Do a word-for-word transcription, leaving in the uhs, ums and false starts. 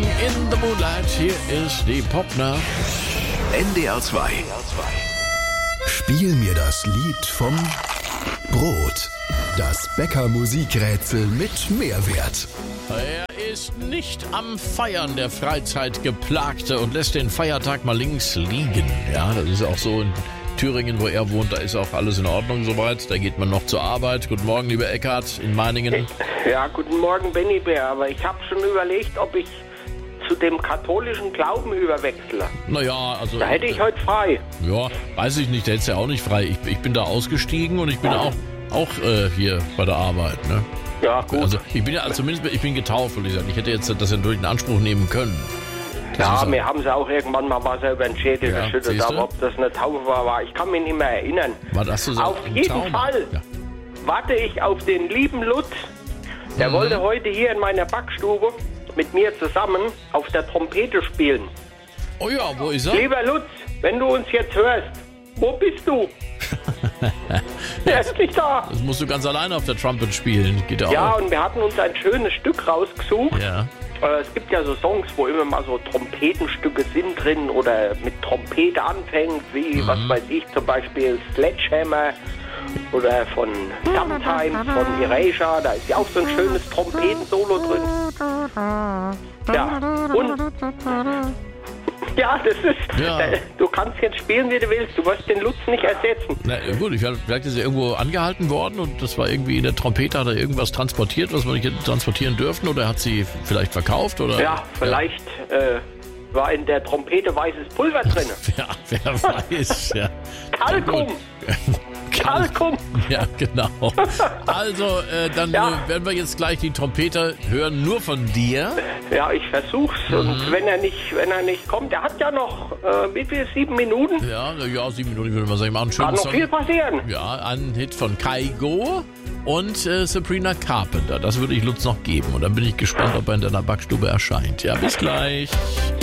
in the Moonlight. Hier ist die Popnacht. N D R zwei. Spiel mir das Lied vom Brot. Das Bäcker-Musikrätsel mit Mehrwert. Er ist nicht am Feiern der Freizeitgeplagte und lässt den Feiertag mal links liegen. Ja, das ist auch so in Thüringen, wo er wohnt, da ist auch alles in Ordnung soweit. Da geht man noch zur Arbeit. Guten Morgen, lieber Eckhard in Meiningen. Ja, guten Morgen, Benny Bär. Aber ich habe schon überlegt, ob ich zu dem katholischen Glauben überwechsle. Naja, also... Da hätte ich heute frei. Ja, weiß ich nicht, der hätte es ja auch nicht frei. Ich, ich bin da ausgestiegen und ich bin auch, auch äh, hier bei der Arbeit, ne? Ja, gut. Also ich bin ja also zumindest ich bin getauft, würde ich sagen. Ich hätte jetzt das ja durch in Anspruch nehmen können. Das ja, auch, mir haben sie auch irgendwann mal Wasser über den Schädel Ja, geschüttet, siehste? aber ob das eine Taufe war, war, ich kann mich nicht mehr erinnern. war das so Auf ein jeden Traum? Fall Ja. warte ich auf den lieben Lutz. Der Mhm. wollte heute hier in meiner Backstube mit mir zusammen auf der Trompete spielen. Oh ja, wo ist er? Lieber Lutz, wenn du uns jetzt hörst, wo bist du? Er ist nicht da. Das musst du ganz alleine auf der Trumpet spielen. Geht ja Ja, auch. und wir hatten uns ein schönes Stück rausgesucht. Ja. Äh, Es gibt ja so Songs, wo immer mal so Trompetenstücke sind drin oder mit Trompete anfängt, wie, Mhm. was weiß ich, zum Beispiel Sledgehammer oder von Sometimes, von Erasure. Da ist ja auch so ein schönes Trompetensolo drin. Ja, und... Ja, das ist... Ja. äh, Du kannst jetzt spielen, wie du willst. Du wirst den Lutz nicht ersetzen. Na gut, ich, vielleicht ist er irgendwo angehalten worden und das war irgendwie in der Trompete, hat er irgendwas transportiert, was wir nicht hätten transportieren dürfen, oder hat sie vielleicht verkauft, oder? Ja, vielleicht äh, war in der Trompete weißes Pulver drin. Ja, wer weiß. Ja. Kalkum! Kalkum! Ja, genau. Also, äh, dann Ja. äh, werden wir jetzt gleich die Trompete hören, nur von dir. Ja, ich versuch's. Mhm. Und wenn er nicht, wenn er nicht kommt, er hat ja noch äh, wie viel? Sieben Minuten. Ja, ja, sieben Minuten würde man sagen. Machen einen schönen Kann noch Song. viel passieren. Ja, ein Hit von Kaigo und äh, Sabrina Carpenter. Das würde ich Lutz noch geben. Und dann bin ich gespannt, ob er in deiner Backstube erscheint. Ja, bis gleich.